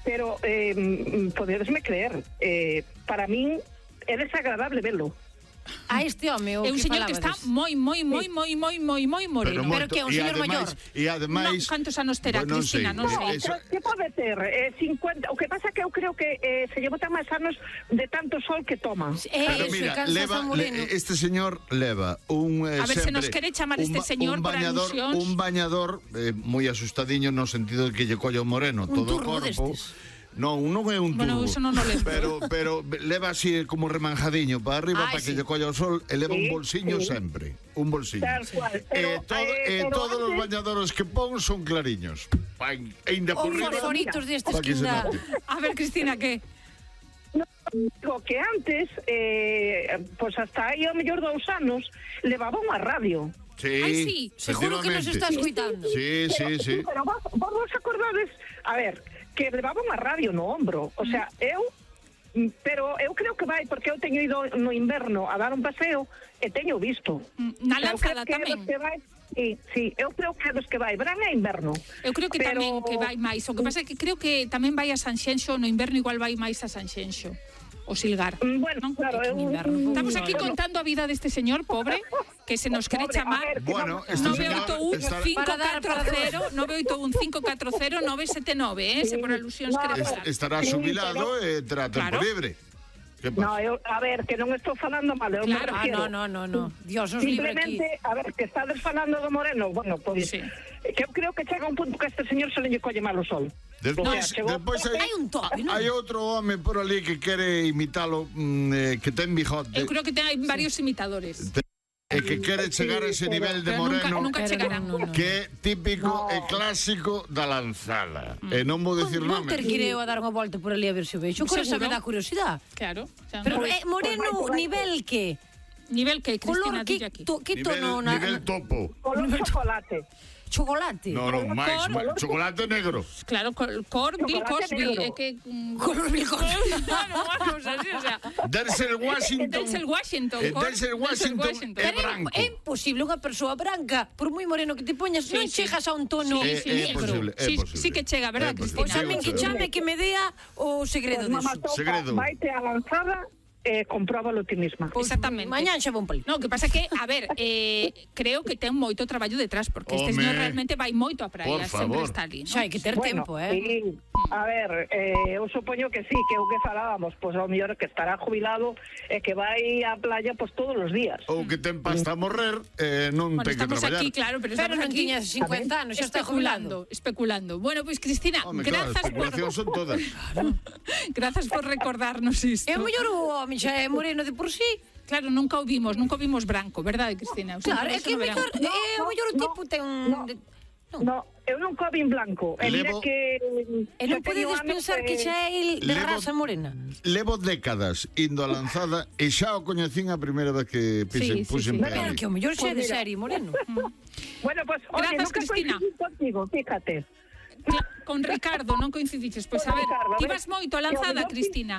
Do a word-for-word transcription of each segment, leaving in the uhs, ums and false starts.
pero eh, podedesme creer, eh, para min é desagradable velo. A este home, o é un que señor que está moi, moi, moi, moi, moi, moi, moi moreno. Pero que é un señor maior. E ademais, cantos anos terá, bueno, Cristina? sí. Non No, sei. pero que pode ter? Eh, cincuenta. O que pasa que eu creo que eh, se lle botan máis anos de tanto sol que toma. Pero mira, leva, le, este señor leva un eh, A ver, se sempre, nos quere chamar este un, señor un por bañador, alusións. un bañador eh, moi asustadiño no sentido de que lle colla o moreno, Un todo o turbo corpo. destes. Non, non é un turbo. Bueno, eso non o lembro. Pero, pero leva así como remanjadiño para arriba Ai, para que sí. lle colla o sol e leva Sí, un bolsiño sí. sempre. Un bolsiño. Tal cual, E pero, todo, eh, e pero todos os antes- bañadores que pon son clariños. Pa, ainda por Os riba. fosforitos destes Pa que que se ainda... note. A ver, Cristina, que? Digo que antes, eh, pois hasta aí ao mellor dous anos, levaba unha radio. Sí, Ai, sí, Seguro que nos efectivamente. está escuitando. Sí, sí, sí. Pero vos, vos vos acordades, a ver, que levaba unha radio no ombro. O sea, eu, mm, pero eu creo que vai, porque eu teño ido no inverno a dar un paseo e teño visto. Na O sea, eu creo lanzada que é tamén. dos que vai, sí, sí, eu creo que é dos que vai verán e inverno. Eu creo que Pero- tamén que vai máis. O que pasa é que creo que tamén vai a Sanxenxo, no inverno igual vai máis a Sanxenxo. O Silgar. Mm, Bueno, Non? claro, eu... Estamos aquí bueno, contando a vida deste señor pobre que se nos quere Pobre, a chamar ver, que Bueno, vamos- este nove señor oito un estará- cinco Para dar, catro para cero nove oito un cinco catro cero nove sete nove, eh, se por alusións No, quere Est- falar. estará Sí, xubilado e terá tempo Claro. libre. Que No, pasa? eu, a ver, que non estou falando mal, eu me Claro. Ah, refiero. no, no, no, no. Dios os libre aquí. Simplemente, a ver, que estades falando do Moreno, bueno, pois, Sí. que eu creo que chega un punto que a este señor se le lle colle malo sol. Despois, O sea, chegou- despois hai, Hai un tope, non? hai outro home por ali que quere imitalo, mm, eh, que ten bigote Eu creo que ten hai varios imitadores. e que quere chegar a ese nivel de Pero nunca, moreno nunca Pero chegarán. non, non, non. que é típico No. e clásico da lanzada. E non vou dicir Vou nome. ter que ir eu a dar unha volta por ali a ver se o vexo. Con esa me Seguro. dá curiosidade. Claro. xa Pero non. eh, moreno, Pues vai, nivel que? Nivel que, Cristina, Color, dille que, aquí. to, que Nivel, tono? na- nivel topo. Color chocolate. Chocolate? No, no, máis, Cor- máis, chocolate negro. Claro, cor, cor Bill Chocolate Cosby. negro. É que... mm, Color Bill Cosby. No, no, una cosa así, o sea... Denzel Washington. Denzel Washington. Eh, cor- Denzel Washington Washington. é Pero é- branco. é imposible unha persoa branca, por moi moreno que te poñas, Sí, non sí. chegas a un tono É- sí, é negro. posible, é Sí, posible. sí que chega, verdad, É Cristina? Pois posible. tamén que chame que me dea o segredo Pues, mamá, deso. toca, Segredo. vaite a lanzada e eh, compróbalo ti misma. Pois Exactamente. Mañán xa vou un palito. No, que pasa que, a ver, eh, creo que ten moito traballo detrás, porque este Home. señor realmente vai moito a praia, Por sempre favor. está ali, ¿no? Xa hai que ter Bueno, tempo, eh? sí. A ver, eh, eu supoño que sí, que o que falábamos, pois pues, ao mellor que estará jubilado e que vai á playa pois pues, todos os días. Ou que ten pasta a morrer e non Bueno, ten que estamos traballar. aquí, claro, pero, Pero estamos non aquí tiñas cincuenta anos, xa está especulando, jubilando. especulando. Bueno, pois pues, Cristina, Home, claro, grazas por especulacións son todas. grazas por recordarnos isto. E o mellor o home xa é moreno de por sí. Claro, nunca o vimos, nunca o vimos branco, verdade, Cristina? O sea, Claro, é eso que no verán. mellor, No, é o no, mellor o no, tipo ten un... no. de- No, eu non cobin blanco. E mira Levo- que... E non podedes pensar que xa é el de Levo- raza morena. Levo décadas indo a lanzada e xa o coñecín a primeira vez que Sí, pise, sí, puse sí. en Pero pé. que o mellor xa é de Pues mira. serie moreno. Bueno, pues, oye, Grazas, nunca Cristina. coincidí contigo, fíjate. Cla- Con Ricardo, non coincidiches. Pois a Con ver, Ricardo, a ti ver, vas moito a que o lanzada, mellor sí. Cristina.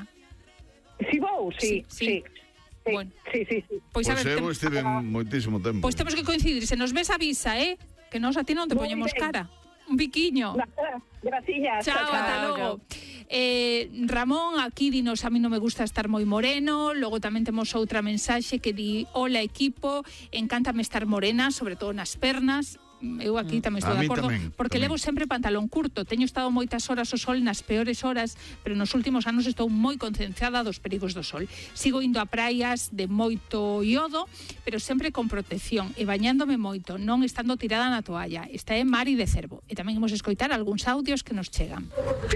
Si vou, Sí, sí, sí. sí. Sí, Bueno. sí, sí, sí. Pois Pois a ver, eu tem- estive moitísimo tempo. pois temos que coincidir. Se nos ves avisa, eh? Que nós a ti non te Moi poñemos ben. cara. Un biquiño. Gracias. Chao, ata logo. Eh, Ramón, aquí dinos, a mí non me gusta estar moi moreno. Logo tamén temos outra mensaxe que di: hola equipo, encántame estar morena, sobre todo nas pernas. Eu aquí tamén estou A de mí acordo, tamén, porque tamén. levo sempre pantalón curto. Teño estado moitas horas ao sol nas peores horas, pero nos últimos anos estou moi concienciada dos perigos do sol. Sigo indo a praias de moito iodo, pero sempre con protección e bañándome moito, non estando tirada na toalla. Esta é Mari de Cervo. E tamén imos escoitar algúns audios que nos chegan.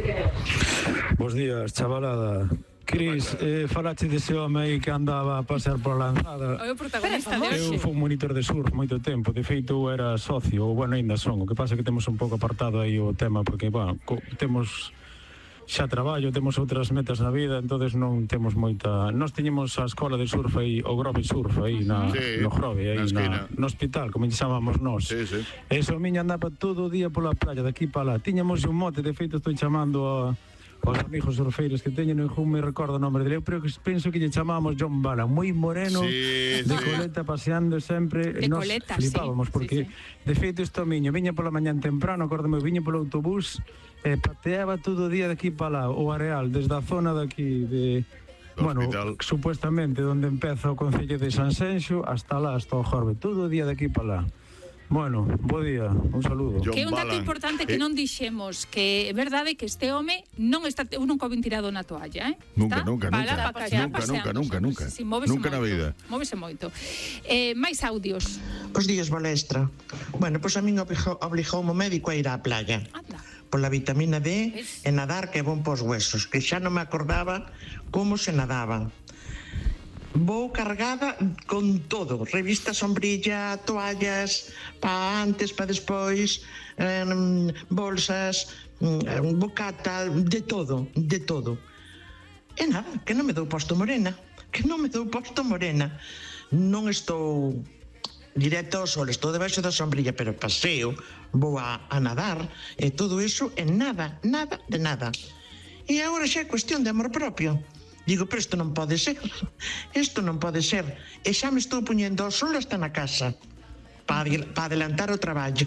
Bos días, chavalada. Cris, eh, falache dese home aí que andaba a pasear pola lanzada. O protagonista de Eu hoxe. fui monitor de surf moito tempo, de feito eu era socio, ou bueno, ainda son, o que pasa é que temos un pouco apartado aí o tema, porque, bueno, co, temos xa traballo, temos outras metas na vida, entonces non temos moita... Nós teñemos a escola de surf aí, o Grove Surf aí na, Sí, no Grove, aí na esquina. na, no hospital, como lle chamamos nós. Sí, sí. E so miña andaba todo o día pola playa, de aquí para lá. Tiñamos un mote, de feito estou chamando a os amigos surfeiros que teñen, non me recordo o nome dele, eu creo que penso que lle chamamos John Bala, moi moreno, Sí, de sí. coleta paseando sempre, De e nos coleta, flipábamos, sí, porque sí, sí. de feito isto miño, viña pola mañán temprano, acórdame, viña polo autobús, e pateaba todo o día de aquí para lá, o areal, desde a zona de aquí, de... Do Bueno, hospital. supuestamente, onde empeza o Concello de Sanxenxo, hasta lá, hasta o Jorbe, todo o día de aquí para lá. Bueno, bo día, un saludo. John Que é un dato Balan. importante que Eh, non dixemos, que é verdade que este home non está, eu nunca o vin tirado na toalla, eh? Nunca, Está nunca, para nunca. lá, para cá, Nunca, paseando. nunca, nunca, Sí, sí, móvese nunca na moito, vida. Móvese moito. Eh, máis audios. Os días, Balestra. Bueno, pois a min obligou, obligou o médico a ir á playa. Anda. Pola vitamina D e nadar, que é bon pos huesos, que xa non me acordaba como se nadaban. Vou cargada con todo, revista, sombrilla, toallas, pa antes, pa despois, eh, bolsas, eh, bocata, de todo, de todo. E nada, que non me dou posto morena, que non me dou posto morena. Non estou directo ao sol, estou debaixo da sombrilla, pero paseo, vou a, a nadar, e todo iso é nada, nada de nada. E agora xa é cuestión de amor propio. Digo, pero isto non pode ser, isto non pode ser. E xa me estou poñendo ao sol hasta na casa, para pa adelantar o traballo.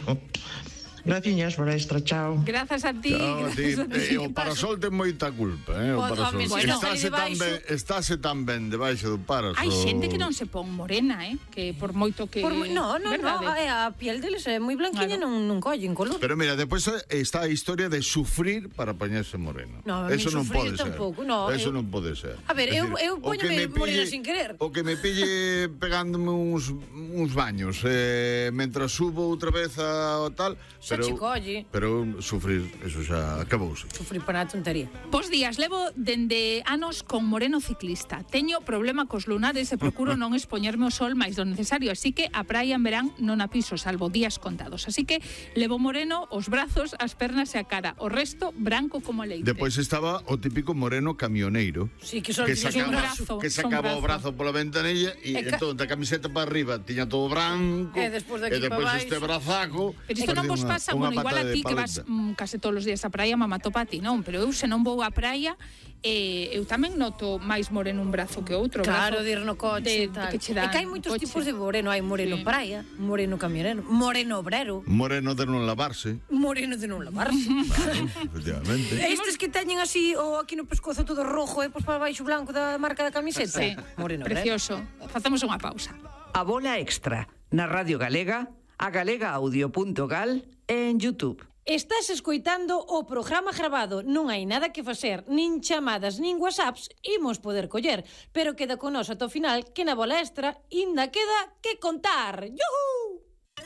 Graciñas, Balestra, chao. Grazas a ti. Chao, ti. grazas a ti. Eh, o parasol ten moita culpa, eh, o O- parasol. home, se non Estáse sai tan debaixo- ben, estáse tan ben debaixo do parasol. Hai xente que non se pon morena, eh? Que por moito que... Por, no, no, no, Verdade? é, a piel deles é moi blanquiña, Claro. non, non collen color. Pero mira, despois está a historia de sufrir para poñerse moreno. No, Eso nin non sufrir pode tampouco, ser. no, Eso eu- non pode ser. A ver, É eu- eu o que póñome me morena sin querer. O que me pille pegándome uns, uns baños eh, mentras subo outra vez a tal, Xa pero che colle. pero sufrir, eso xa acabouse. Sufrir para a tontería. Bos días, levo dende anos con moreno ciclista. Teño problema cos lunares e procuro non expoñerme ao sol máis do necesario, así que a praia en verán non a piso, salvo días contados. Así que levo moreno os brazos, as pernas e a cara. O resto, branco como leite. Depois estaba o típico moreno camioneiro. Sí, que só que tiñas un sacaba, brazo, que son sacaba o brazo. brazo pola ventanilla e, E ca- entón da camiseta para arriba tiña todo branco E despois de aquí e despois pa este baixo. brazaco Pero isto non parecía vos unha- pasa, unha bueno, igual pata a de ti que vas paleta. mm, case todos os días á praia, mamá topa a ti, non? Pero eu se non vou á praia, eh, eu tamén noto máis moreno un brazo que outro. Claro, brazo de ir no coche e de- tal. que che dá É que hai no moitos coche. tipos de moreno. Hai moreno Sí. praia, moreno camionero, moreno obrero, Moreno de non lavarse. moreno de non lavarse. Claro, efectivamente. Estes que teñen así o aquí no pescozo todo rojo e pois para baixo blanco da marca da camiseta. Sí, Moreno obrero. precioso. Facemos unha pausa. A bola extra na Radio Galega, a galegaaudio punto gal e en YouTube. Estás escoitando o programa grabado. Non hai nada que facer, nin chamadas, nin whatsapps, imos poder coller, pero queda con nós ata o final que na bola extra inda queda que contar. Yuhu!